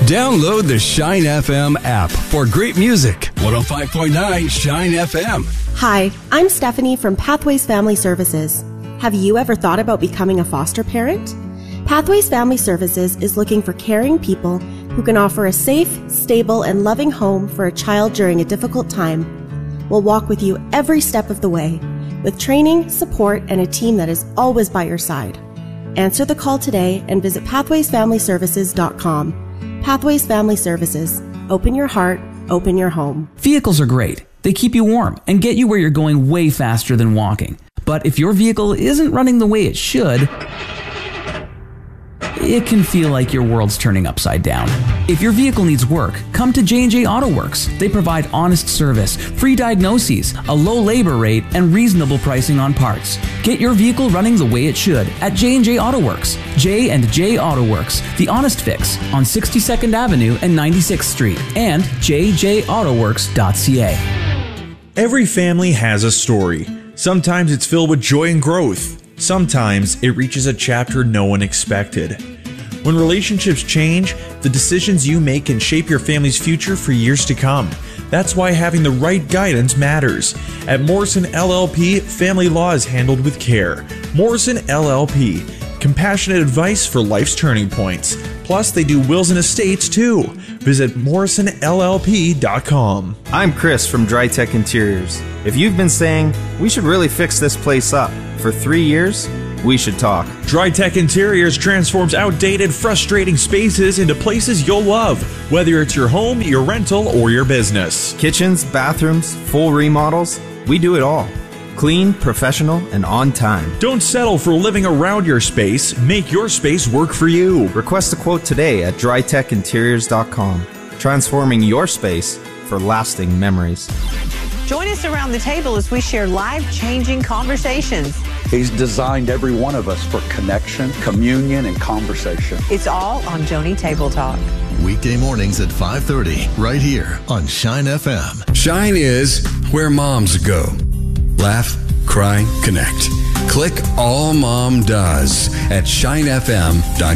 Download the Shine FM app for great music. 105.9 Shine FM. Hi, I'm Stephanie from Pathways Family Services. Have you ever thought about becoming a foster parent? Pathways Family Services is looking for caring people who can offer a safe, stable, and loving home for a child during a difficult time. We'll walk with you every step of the way, with training, support, and a team that is always by your side. Answer the call today and visit pathwaysfamilyservices.com. Pathways Family Services. Open your heart, open your home. Vehicles are great. They keep you warm and get you where you're going way faster than walking. But if your vehicle isn't running the way it should, it can feel like your world's turning upside down. If your vehicle needs work, come to J&J Auto Works. They provide honest service, free diagnoses, a low labor rate, and reasonable pricing on parts. Get your vehicle running the way it should at J&J Auto Works. J&J Auto Works, the honest fix on 62nd Avenue and 96th Street, and jjautoworks.ca. Every family has a story. Sometimes it's filled with joy and growth. Sometimes it reaches a chapter no one expected. When relationships change, the decisions you make can shape your family's future for years to come. That's why having the right guidance matters. At Morrison LLP, family law is handled with care. Morrison LLP, compassionate advice for life's turning points. Plus, they do wills and estates too. Visit morrisonllp.com. I'm Chris from DryTech Interiors. If you've been saying, we should really fix this place up for 3 years, we should talk. DryTech Interiors transforms outdated, frustrating spaces into places you'll love, whether it's your home, your rental, or your business. Kitchens, bathrooms, full remodels, we do it all. Clean, professional, and on time. Don't settle for living around your space. Make your space work for you. Request a quote today at drytechinteriors.com. Transforming your space for lasting memories. Join us around the table as we share life-changing conversations. He's designed every one of us for connection, communion, and conversation. It's all on Joni Table Talk. Weekday mornings at 5:30, right here on Shine FM. Shine is where moms go. Laugh, cry, connect. Click All Mom Does at shinefm.com.